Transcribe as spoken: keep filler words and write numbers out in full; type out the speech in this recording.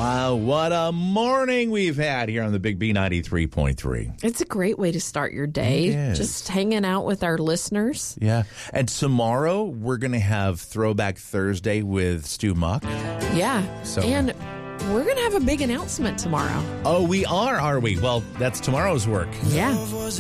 Wow, what a morning we've had here on the Big B ninety-three point three. It's a great way to start your day. It is. Just hanging out with our listeners. Yeah. And tomorrow we're going to have Throwback Thursday with Stu Muck. Yeah. So- and we're going to have a big announcement tomorrow. Oh, we are, are we? Well, that's tomorrow's work. Yeah.